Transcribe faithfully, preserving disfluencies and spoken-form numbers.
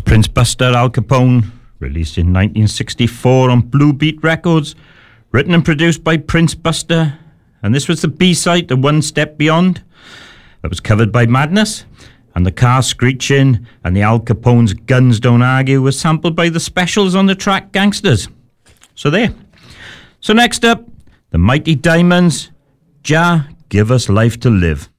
Prince Buster Al Capone, released in nineteen sixty-four on Blue Beat Records, written and produced by Prince Buster, and this was the B-side to One Step Beyond. It was covered by Madness, and the car screeching and the Al Capone's Guns Don't Argue was sampled by the Specials on the track Gangsters. So there. So next up, the Mighty Diamonds, Jah Give Us Life to Live.